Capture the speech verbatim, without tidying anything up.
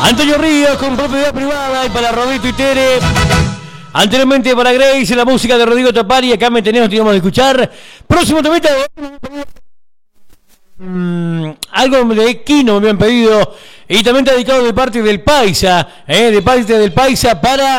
Antonio Ríos con propiedad privada y para Rodito y Tere. Anteriormente para Grace, la música de Rodrigo Tapari. Acá me tenemos, teníamos que escuchar. Próximo temita. Mm, algo de Kino me habían pedido. Y también está dedicado de parte del Paisa. Eh, de parte del Paisa para